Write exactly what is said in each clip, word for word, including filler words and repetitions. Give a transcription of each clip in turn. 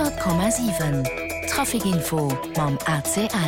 hundert Komma sieben Trafikinfo mam A C L.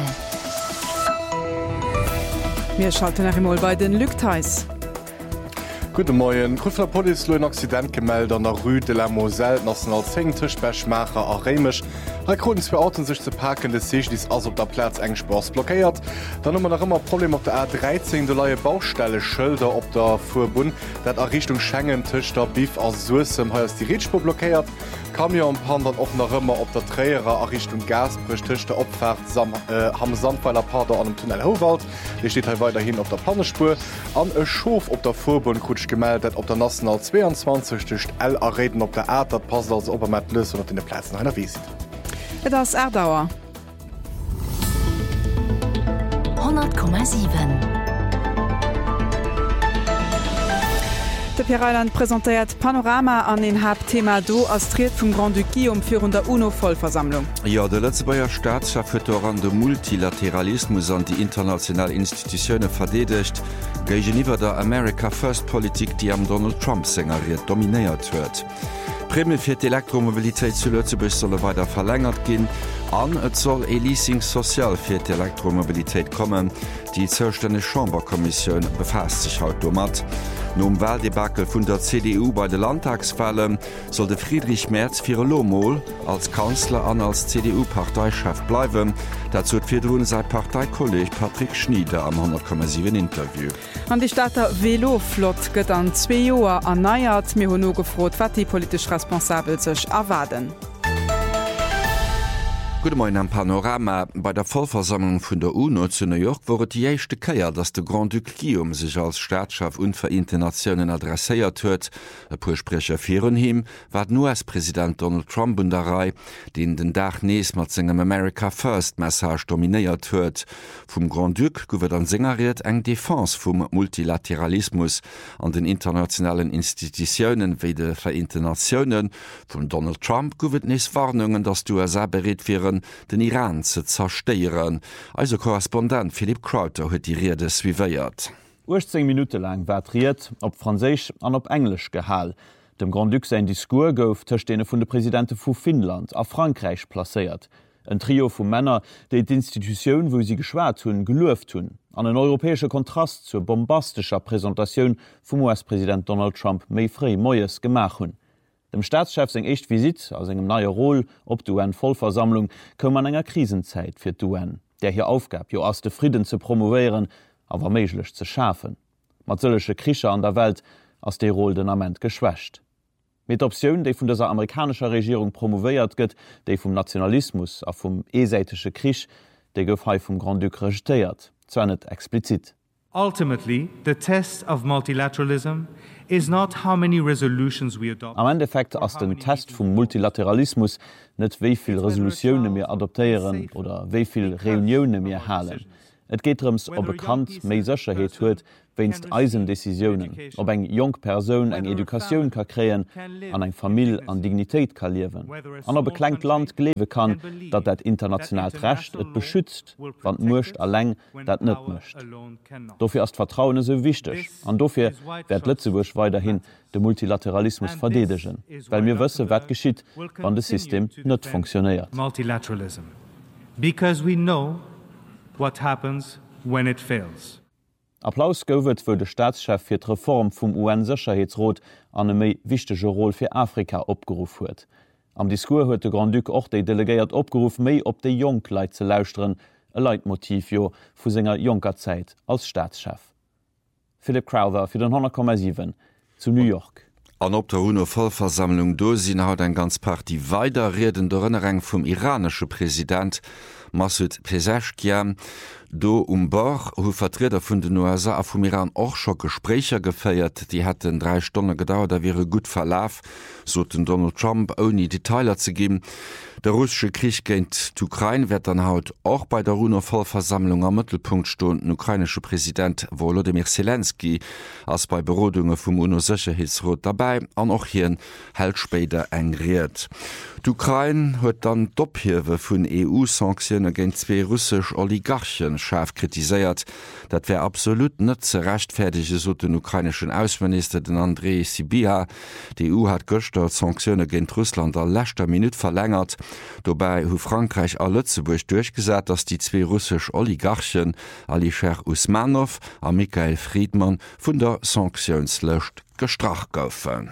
Wir schalten nach einmal bei den Lückteis. Guten Morgen. Krüffler Polizei ein Accident gemeldet an der Rue de la Moselle, National zehn Tischbechmacher a Remisch. Bei Grund zwei Autos sich zu parken, das sich dies also auf der Platz eng Spaß blockiert. Dann haben wir noch immer Problem auf der A dreizehn, der neue Baustelle Schilder auf der Fuhrbund, das in Richtung Schengen Tisch der Beef aus Süßem heißt die Ritspur blockiert. Kamion pendelt auch noch immer auf der Träger in Richtung Gasbrüch Tisch der Abfahrt äh, am Sandweiler Pader an dem Tunnel Howald. Der steht halt weiterhin auf der Planespur. An ein Schof auf der Fuhrbund kurz gemeldet, auf der National zweiundzwanzig durch L Reden auf der Art, das passt also ob er mit Lösung und in den Plätzen einer Wiese. Das Erdauer hundert Komma sieben. De Pierreland präsentiert Panorama an den Hauptthema do astriert vum Grand Duc Guillaume führen der UNO-Vollversammlung. Ja, der letzte Bayer Staatschef huet an de Multilateralismus an die internationale Institutionune verdedigt, geiwwer der America First Politik, die am Donald Trump sängeriert dominéiert huet. Prämie fir d'Elektromobilitéit zu Lützeburg solle weiter verlängert ginn. An et soll e Leasing sozial fir d'Elektromobilitéit kommen. Die zerstänne Chamberkommission befasst sich haut domat. Nom Wahldebakel vun der C D U bei de Landtagswahlen soll de Friedrich Merz fir Lomol als Kanzler an als C D U-Parteichef bleiwen. Dazu huet firun sei Parteikolleg Patrick Schnieder am hundert Komma sieben Interview. An die Stadter Veloflott gëtt an zwei Joer erneiert mir hunno gefrot, wat die politisch responsabel sech erwarten. Guten Morgen am Panorama. Bei der Vollversammlung vun der UNO zu New York wurdet die jechte Keier, dass der Grand Duc Guillaume sich als Staatschef unvereinter Nationen adressiert huet. E puer Sprecher virun him wat nur als Präsident Donald Trump und derrei, den den Dach nees mat segem America First Message dominiert huet. Vom Grand Duc gowet an sengeriert eng Defense vum Multilateralismus an den internationalen Institutionen wie de Vereinten Nationen. Von Donald Trump gowet nees Warnungen, dass du er bereit wäre, den Iran ze zersteieren. Also Korrespondent Philipp Crowther huet die Rede suiviert. achtzehn Minuten lang watriert, op Französisch an op Englisch gehall. Dem Grand Duc sein Diskur gouf terstene vun de Präsidente vu Finnland a Frankreich placéiert. Ein Trio vu Männer, déi d'Institutioun, wo sie geschwert hunn, geluft hunn. An een europäesche Kontrast zur bombastischer Präsentationun vum U S-Präsident Donald Trump méi frei Moies gemach hunn. Dem Staatschef seg echt Visit aus engem neier Roll op d'U N-Vollversammlung këm an enger Krisenzeit fir d'U N, der hier aufgab, jo ass de Frieden ze promoveieren, awer méiglech ze schafen. Mat sëllesche Kricher an der Welt ass déi Roll den Amment geschwächt. Mit Opioun, déi vun der amerikanischer Regierung promovéiert gëtt, déi vum Nationalismus a vum esäitesche Krich, déi gouf hai vum Grand Duc rejetéiert, zwar net explizit. Ultimately, the test of multilateralism is not how many resolutions we adopt. Am Endeffekt ass den Test vum Multilateralismus net wéiviel Resoluioune mir adoptéieren oder wéiviel Reunioune mir halen. Et geht ums ob bekannt méi Sicherheet huet, wennst Eisendecisionen, ob eng jong Persoun eng Edukaoun ka kreen, an eng Famill an Dignitéit ka liewen. An ob beklenkt Land gelewe kann, dat dat international Recht et beschützt, wann mucht alleng dat net mëcht. Dofir as Vertrauen so wichtig, an dofir werd Lützeburg weiterhin de Multilateralismus verdedegen, weil mir wësse wat geschitt, wann das System net funktioniert. Multilateralism. Because we know what happens when it fails. Applaus goufet wo de Staatschef fir d'Reform vum U N-Sicherheitsrot an e méi wichtege Roll fir Afrika opgeruf huet. Am Diskur huet de Grand Duc och déi delegéiert opgeruf méi op déi Jongkleit ze lauschteren, e Leitmotiv jo vu senger Jonker Zäit als Staatschef. Philipp Crowther fir den hundert Komma sieben zu New York. An op der UNO-Vollversammlung dosinn haut ein ganz Party weiter reden der Erinnerung vom iranische Präsident Masoud Pezeshkian. Do um Bach hu Vertreter vun den U S A a vum Iran och scho Gesprächer geféiert, die hätten drei Stunden gedauert, da wäre gut verlaf, so den Donald Trump ohne Detailer zu geben. Der russische Krieg gegen die Ukraine wird dann haut auch bei der UNO-Vollversammlung am Mittelpunkt stehen. Der ukrainische Präsident Volodymyr Zelensky als bei Berodungen vom UNO-Sicherheitsrat dabei und auch hier hält später engriert. Die Ukraine hat dann Doppelhilfe von E U-Sanktionen gegen zwei russische Oligarchen scharf kritisiert. Das wäre absolut nicht zu rechtfertigen, so den ukrainischen Außenminister den Andrei Sybiha. Die E U hat gestern Sanktionen gegen Russland an letzter Minute verlängert. Dobei hu Frankreich a Lützeburg durchgesat, dass die zwei russsisch Oligarchen Alisher Usmanow a Michael Friedmann vun der Sanktionslöscht gestracht goufen.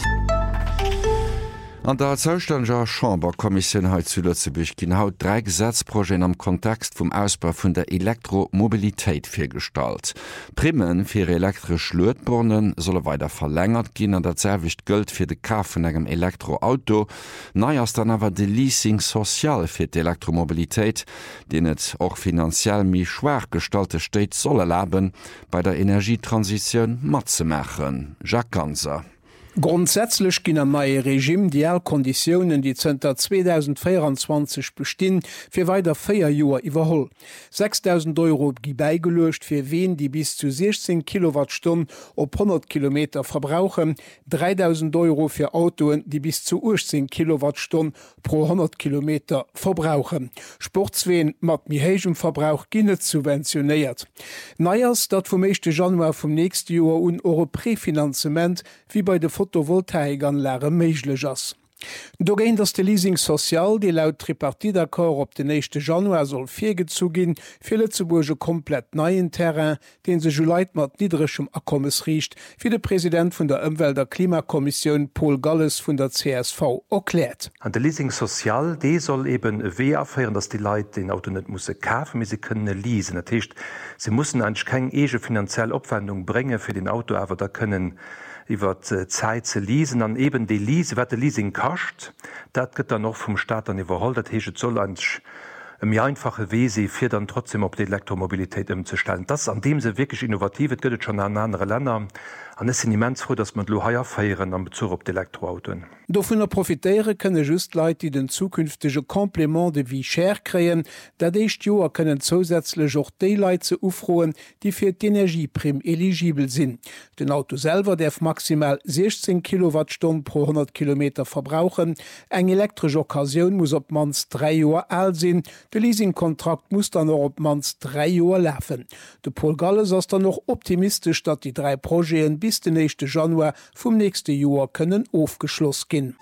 An der Zoustandger Chamberkommission hat zu Lützeburg genau drei Gesetzprojekte am Kontext vom Ausbau von der Elektromobilität firstalt. Primmen für elektrisch Lötbornen solle weiter verlängert gehen, an der Zerwicht gilt für den Kauf von einem Elektroauto. Neuers dann aber de Leasing sozial für die Elektromobilität, den es auch finanziell mehr schwer gestaltet steht, soll erlauben, bei der Energietransition mitzumachen. Jacques Ganser. Grundsätzlich ginn am neue Regime die Konditionen, die Zter zweitausendvierundzwanzig bestehen, fir weiter vier Joer iwwerholl. sechstausend Euro gi beigelöscht fir wen, die bis zu sechzehn Kilowattstunden op hundert Kilometer verbrauchen, dreitausend Euro fir Autoen, die bis zu achtzehn Kilowattstunden pro hundert Kilometer verbrauchen. Sportzween mat mihégem Verbrauch ginnet subventioniert. Neiers dat vom ersten Januar vom nächsten Jahr un euro Präfinanzement wie bei de Photovoltaikanlage méiglech ass. Do géint ass de Leasing sozial, die laut Tripartidakor op den nächsten Januar soll virge zuginn, fir Lützeburge komplett neien Terrain, den se Juleit mat niedrigem Akkommes riecht, wie de Präsident vun der Umwelt- der Klimakommission Paul Galles vun der C S V erklärt. An der Leasing sozial, die soll eben we affeieren, dass die Leute den Auto net musssse kaufen, wie sie können leasen. Das heißt, sie mussssen eigentlich keine ege finanzielle Opwendung bringen für den Auto, aber da können iwwer äh, Zeit ze leasen, an eben de Lease, wat de Leasing kascht, dat gëtt dann noch vom Staat an iwwerholt, dat heget soll ansch um einfache Wese fir dann trotzdem op die Elektromobilität umzustellen. Das an dem se wirklich innovativ gëtt schon an andere Länder, an es sind immens froh, dass man lo haier feieren am Bezug op die Elektroautoen. Do vun der Profitéire kënne just Leiit, die den zukünftige Komplement de wie cher kreen, dat deicht Joer kënnen zusätzlich och Daylights ufroen, die fir d'Energieprim eligibel sinn. Den Auto selber derf maximal sechzehn Kilowattstunden pro hundert Kilometer verbrauchen. Eng elektrische Occasion muss op mans drei Joer alt sinn. De Leasingkontrakt muss dann noch op mans drei Joer läfen. De Paul Galles ass dann noch optimistisch, dat die drei Projekte bis den nächsten Januar vom nächsten Jahr können aufgeschlossen gehen.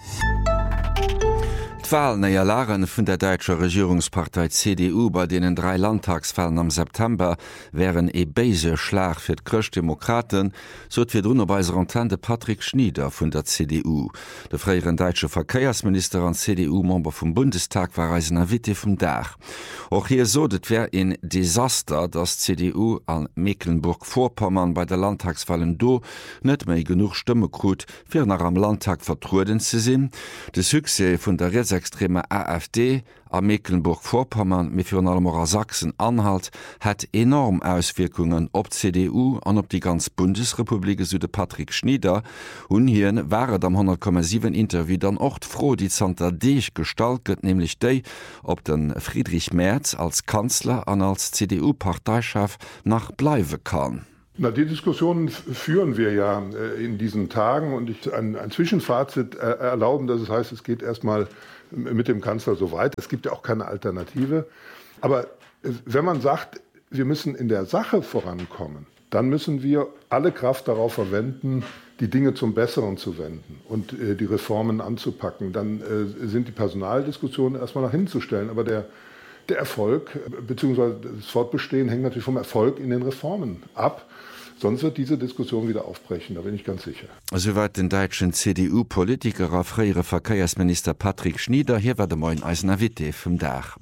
Wahlen Laren vun der Deutscher Regierungspartei C D U bei denen drei Landtagsfällen am September wären e beise Schlag fir d Krchdemokraten, sot fir runnner bei Entente Patrick Schnieder vun der C D U. De freiieren deutsche Verkehrsminister an C D U-Member vum Bundestag war Reisen a Witte vum Dach. Och hier sodet wär in Desaster, dass C D U an Mecklenburg-Vorpommern bei der Landtagsfallen do net méi genug Stimme krut fir nach am Landtag vertruden ze sinn. De Suse vun der rechtsextreme AfD a Mecklenburg-Vorpommern mit für allem Sachsen-Anhalt hat enorm Auswirkungen op C D U an op die ganz Bundesrepublik Süde Patrick Schnieder. Unhien wäret am hundert Komma sieben Interview dann ocht froh, die Zter Deich gestaltet, nämlich déi ob den Friedrich Merz als Kanzler an als C D U-Parteichef nach bleiwe kann. Na, die Diskussionen führen wir ja äh, in diesen Tagen und ich ein, ein Zwischenfazit äh, erlauben, dass es heißt, es geht erstmal mit dem Kanzler so weit. Es gibt ja auch keine Alternative. Aber äh, wenn man sagt, wir müssen in der Sache vorankommen, dann müssen wir alle Kraft darauf verwenden, die Dinge zum Besseren zu wenden und äh, die Reformen anzupacken. Dann äh, sind die Personaldiskussionen erstmal nach hinten zu stellen. Aber der Der Erfolg bzw. das Fortbestehen hängt natürlich vom Erfolg in den Reformen ab. Sonst wird diese Diskussion wieder aufbrechen, da bin ich ganz sicher. Soweit den deutschen C D U-Politiker a freiere Verkehrsminister Patrick Schnieder, hier war der Moin Eisenavité vom Dach.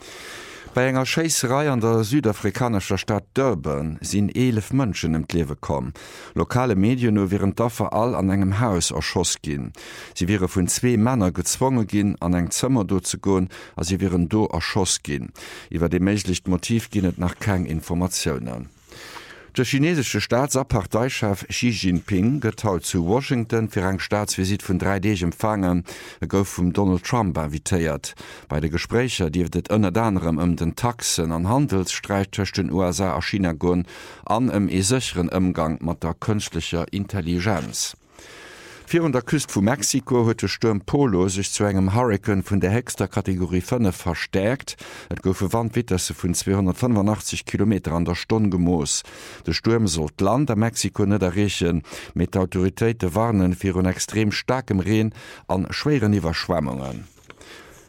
Bei enger Scheisserei an der südafrikanischer Stadt Durban sind elf Menschen im Klewe kommen. Lokale Medien nur wären dafür all an engem Haus erschoss gin. Sie wären von zwei Männer gezwungen gin, an eng Zimmer durchzugehen, als sie wären do erschoss gin. Über dem möglichen Motiv ginet nach kein Informationen. Der chinesische Staatsparteichef Xi Jinping getaut zu Washington fir eng Staatsvisit vun drei Deg empfangen, er gouf vum Donald Trump invitéiert. Bei de Gesprächer dieft ënner anderem ëm um den Taxen an Handelsstreit tcht den U S A a China gonn an em e sicheren Umgang mat der künstlicher Intelligenz. Vier der Küste vu Mexiko huet de Sturm Polo sich zu engem Hurrikan vun der höchster Kategorie fünf verstärkt. Et goufe Wandwittesse vun zweihundertfünfundachtzig Kilometer an der Stunde gemoos. De Sturm sollt Land der Mexiko net errechen, mit Autoritéite warnen fir un extrem starkem Reen an schweren Überschwemmungen.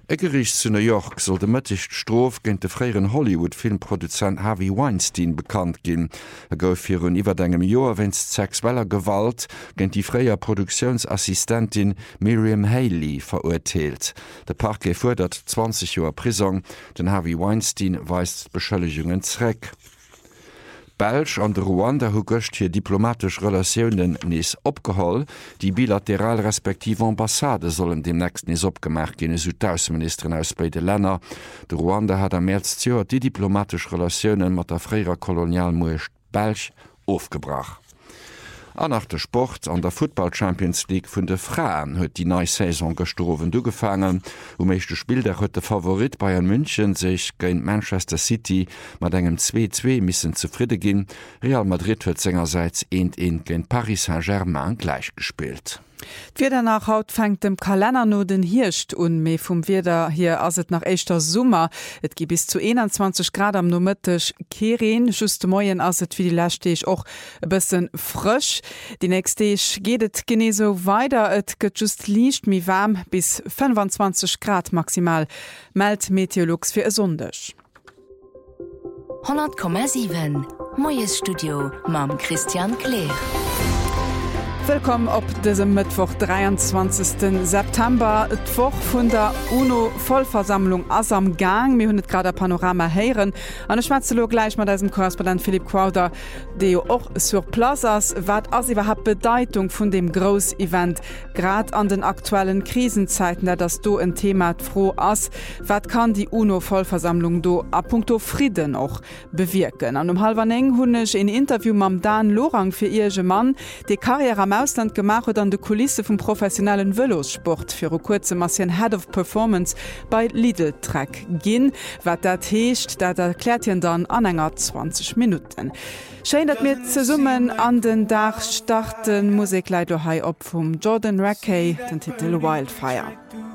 E Gericht zu New York soll de mëtticht Strof géint de fréieren Hollywood-Filmproduzent Harvey Weinstein bekannt ginn. Er gouf fir un iwwer engem Joer wennst sexueller Gewalt géint die fréier Produktionsassistentin Miriam Haley verurteilelt. De Parquet fordert zwanzig Joer Prison, den Harvey Weinstein weist Beschëllegungen zräck. Belsch an de Ruanda hu gocht hier diplomatisch Relationioen nees opgeholl, die bilateral respektive Ambassade sollen demnächst nees opgemerk gene Südaußenministerin aus beide Länder. De Ruanda hat am März Joer die diplomatisch Relationioen mat der freier Kolonialmuecht Belsch aufgebracht. An nach der Sport an der Football Champions League vun de Fraen huet die neue Saison gestrowen dugefangen. Um mechte Spiel der huet der Favorit Bayern München sich géint Manchester City mat engem zwei zwei missen zufriede ginn. Real Madrid huet sengerseits eend en géint Paris Saint-Germain gleichgespielt. Wieder nach Haut fängt dem Kalender no den Hirscht un méi vum Wider hier aset nach echtter Summer. Et gi bis zu einundzwanzig Grad am Nomëttech Keren, just Moien aset wie die Lächtech och e bëssen frisch. Die nächstech gehtt geneso weiter, et gëtt just liicht mi warm bis fünfundzwanzig Grad maximal. Meldt Meteorologs fir e sondech. hundert Komma sieben Moies Studio mam Christian Kleer. Willkommen op diesem Mittwoch dreiundzwanzigsten September d'woch vun der UNO-Vollversammlung ass am Gang. Mir hunnet grad Panorama heieren. An Schwarzelo gleich mat diesem Korrespondent Philipp Crowder, de jo och sur Plazas, wat as iwwerhap Bedeutung vun dem Groß-Event, grad an den aktuellen Krisenzeiten, der das do ein Thema froh ass. Wat kann die UNO-Vollversammlung do a puncto Frieden auch bewirken? An um halber eng hunnech in Interview mam Dan Lorang fir Ige Mann, de Karriere am Ausland gemacht oder an de Kulisse vum professionellen Velosport fir o kurze Massien Head of Performance bei Lidl Track ginn, wat dat heescht, dat erklärt hien dann an enger zwanzig Minuten. Schein dat mir ze summen an den Dach starten Musikleidohai op vum Jordan Rackey, den Titel Wildfire.